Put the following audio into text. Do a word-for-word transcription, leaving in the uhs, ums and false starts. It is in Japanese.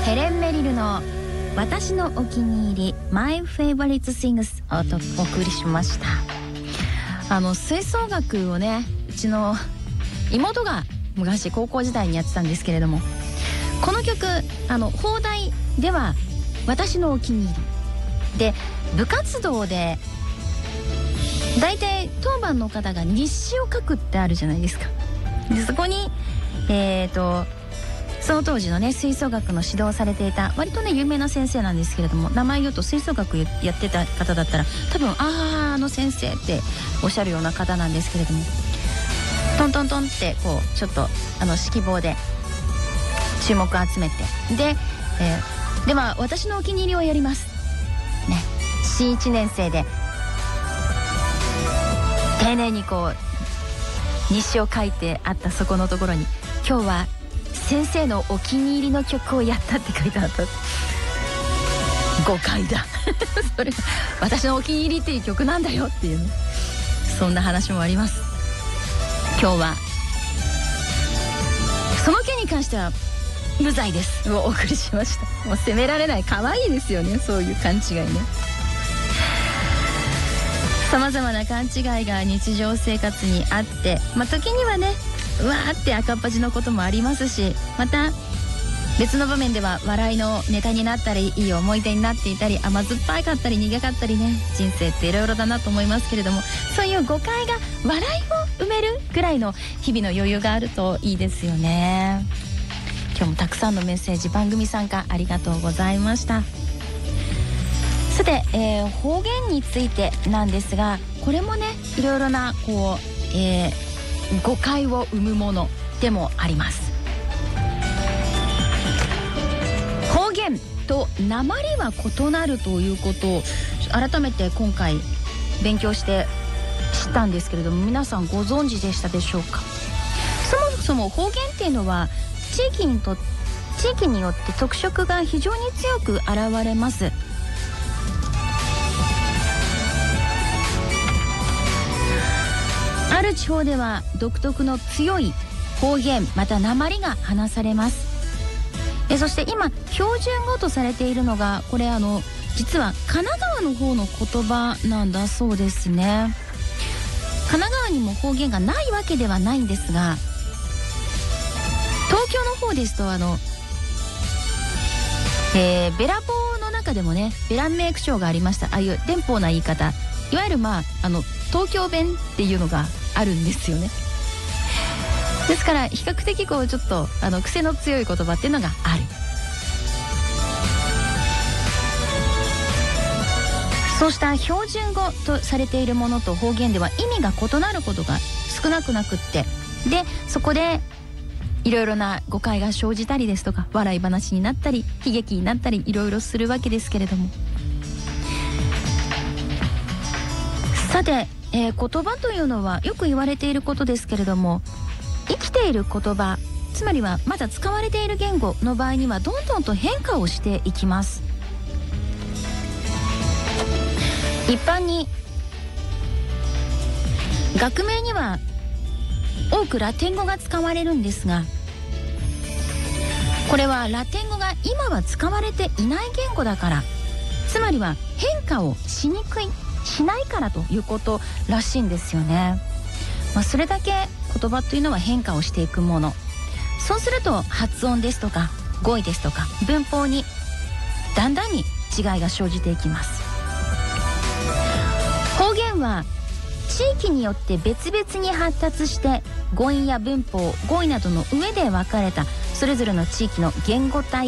ヘレン・メリルの私のお気に入り My Favorite Things をお送りしました。あの吹奏楽をね、うちの妹が昔高校時代にやってたんですけれども、この曲あの放題では私のお気に入りで、部活動で大体当番の方が日誌を書くってあるじゃないですか。でそこにえーとその当時のね吹奏楽の指導をされていた割とね有名な先生なんですけれども、名前言うと吹奏楽やってた方だったら多分あーあの先生っておっしゃるような方なんですけれども、トントントンってこうちょっとあの指揮棒で注目を集めて、で、えー、では私のお気に入りをやりますね。新いちねん生で丁寧にこう日誌を書いてあったそこのところに、今日は先生のお気に入りの曲をやったって書いてあった。誤解だそれ私のお気に入りっていう曲なんだよっていう、ね、そんな話もあります。今日はその件に関しては無罪ですをお送りしました。もう責められない、可愛いですよね、そういう勘違いね。さまざまな勘違いが日常生活にあって、まあ、時にはねうわーって赤っ端のこともありますし、また別の場面では笑いのネタになったり、いい思い出になっていたり、甘酸っぱかったり苦かったりね、人生っていろいろだなと思いますけれども、そういう誤解が笑いを埋めるぐらいの日々の余裕があるといいですよね。今日もたくさんのメッセージ、番組参加ありがとうございました。さて、えー、方言についてなんですが、これもねいろいろなこう、えー誤解を生むものでもあります。方言と訛りは異なるということを改めて今回勉強して知ったんですけれども、皆さんご存知でしたでしょうか。そもそも方言っていうのは地域にと地域によって特色が非常に強く現れます。ある地方では独特の強い方言また訛りが話されます。えそして今標準語とされているのが、これあの実は神奈川の方の言葉なんだそうですね。神奈川にも方言がないわけではないんですが、東京の方ですとあの、えー、べらぼうの中でもねベランメイクショーがありました。ああいう電報な言い方、いわゆるまああの東京弁っていうのがあるんですよね。ですから比較的こうちょっとあの癖の強い言葉っていうのがある。そうした標準語とされているものと方言では意味が異なることが少なくなくって、でそこでいろいろな誤解が生じたりですとか、笑い話になったり悲劇になったりいろいろするわけですけれども、さて、えー、言葉というのはよく言われていることですけれども、生きている言葉、つまりはまだ使われている言語の場合にはどんどんと変化をしていきます。一般に学名には多くラテン語が使われるんですが、これはラテン語が今は使われていない言語だから、つまりは変化をしにくいしないからということらしいんですよね。まあ、それだけ言葉というのは変化をしていくもの。そうすると発音ですとか語彙ですとか文法にだんだんに違いが生じていきます。方言は地域によって別々に発達して語彙や文法、語彙などの上で分かれたそれぞれの地域の言語体